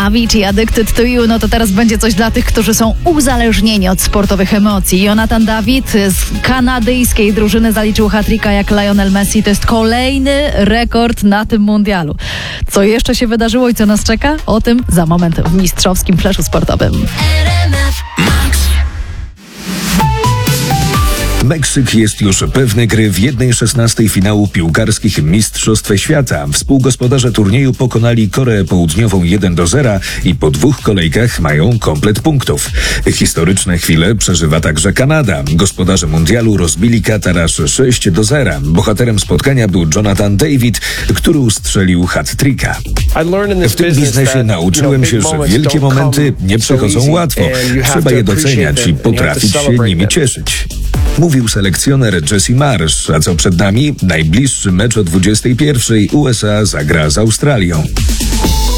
Avicii, Addicted to You, no to teraz będzie coś dla tych, którzy są uzależnieni od sportowych emocji. Jonathan David z kanadyjskiej drużyny zaliczył hat-tricka jak Lionel Messi. To jest kolejny rekord na tym mundialu. Co jeszcze się wydarzyło i co nas czeka? O tym za moment w mistrzowskim fleszu sportowym. Meksyk jest już pewny gry w 1/16 finału piłkarskich Mistrzostw Świata. Współgospodarze turnieju pokonali Koreę Południową 1-0 i po 2 kolejkach mają komplet punktów. Historyczne chwile przeżywa także Kanada. Gospodarze mundialu rozbili Katar aż 6-0. Bohaterem spotkania był Jonathan David, który ustrzelił hat-tricka. W tym biznesie nauczyłem się, że wielkie momenty nie przychodzą łatwo. Trzeba je doceniać i potrafić się nimi cieszyć. Mówił selekcjoner Jesse Marsz, a co przed nami? Najbliższy mecz o 21:00 USA zagra z Australią.